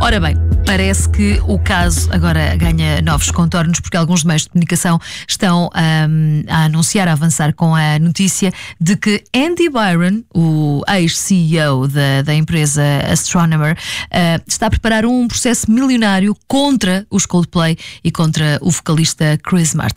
Ora bem, parece que o caso agora ganha novos contornos, porque alguns meios de comunicação estão a anunciar, a avançar com a notícia de que Andy Byron, o ex-CEO da empresa Astronomer, está a preparar um processo milionário contra os Coldplay e contra o vocalista Chris Martin.